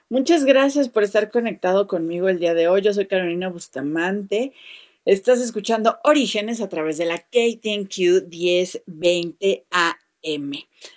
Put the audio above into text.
Muchas gracias por estar conectado conmigo el día de hoy. Yo soy Carolina Bustamante. Estás escuchando Orígenes a través de la KTNQ 1020 AM.